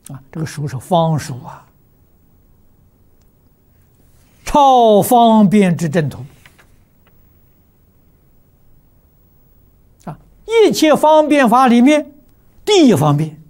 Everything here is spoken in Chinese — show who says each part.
Speaker 1: 啊，这个书是方书啊，超方便之正途啊！一切方便法里面，第一方便